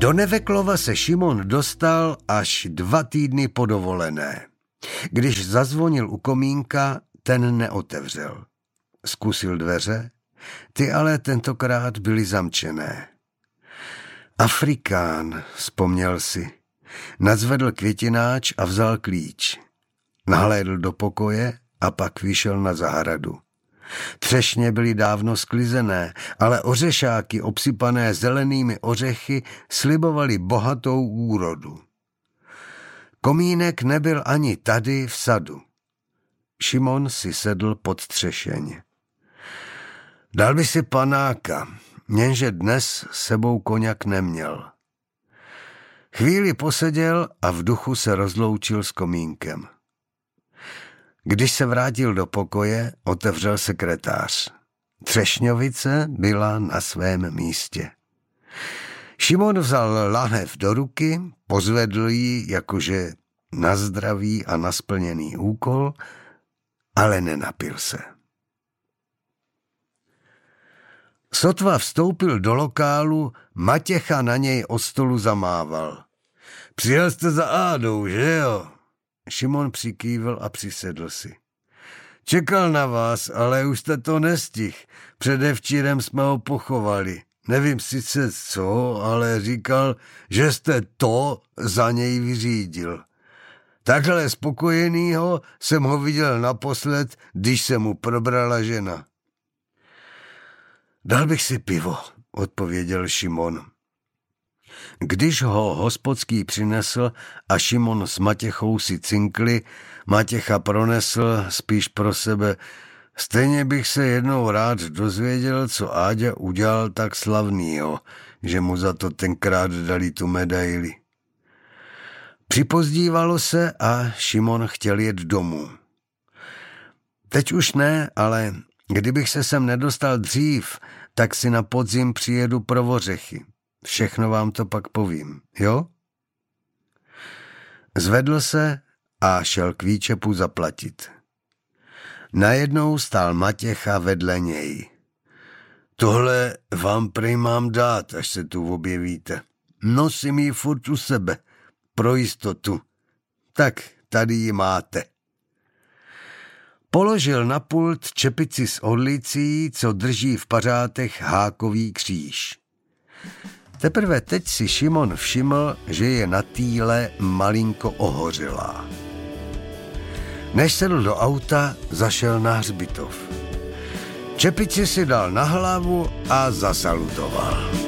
Do Neveklova se Šimon dostal až 2 týdny po dovolené. Když zazvonil u komínka, ten neotevřel. Zkusil dveře, ty ale tentokrát byly zamčené. Afrikán, vzpomněl si. Nadzvedl květináč a vzal klíč. Nahlédl do pokoje a pak vyšel na zahradu. Třešně byly dávno sklizené, ale ořešáky obsypané zelenými ořechy slibovaly bohatou úrodu. Komínek nebyl ani tady v sadu. Šimon si sedl pod třešeň. Dal by si panáka, jenže dnes sebou koněk neměl. Chvíli poseděl a v duchu se rozloučil s komínkem. Když se vrátil do pokoje, otevřel sekretář. Třešňovice byla na svém místě. Šimon vzal lahev do ruky, pozvedl ji jakože na zdraví a na splněný úkol, ale nenapil se. Sotva vstoupil do lokálu, Matěcha na něj od stolu zamával. Přijel jste za Ádou, že jo? Šimon přikývl a přisedl si. Čekal na vás, ale už jste to nestihl. Předevčírem jsme ho pochovali. Nevím sice co, ale říkal, že jste to za něj vyřídil. Takhle spokojenýho jsem ho viděl naposled, když se mu probrala žena. Dal bych si pivo, odpověděl Šimon. Když ho hospodský přinesl a Šimon s Matěchou si cinkli, Matěcha pronesl spíš pro sebe. Stejně bych se jednou rád dozvěděl, co Áďa udělal tak slavnýho, že mu za to tenkrát dali tu medaili. Připozdívalo se a Šimon chtěl jet domů. Teď už ne, ale kdybych se sem nedostal dřív, tak si na podzim přijedu pro ořechy. Všechno vám to pak povím, jo? Zvedl se a šel k výčepu zaplatit. Najednou stál Matěcha vedle něj. Tohle vám prej mám dát, až se tu objevíte. Nosím ji furt u sebe, pro jistotu. Tak tady ji máte. Položil na pult čepici s orlicí, co drží v pařátech hákový kříž. Teprve teď si Šimon všiml, že je na týle malinko ohořelá. Než sedl do auta, zašel na hřbitov. Čepici si dal na hlavu a zasalutoval.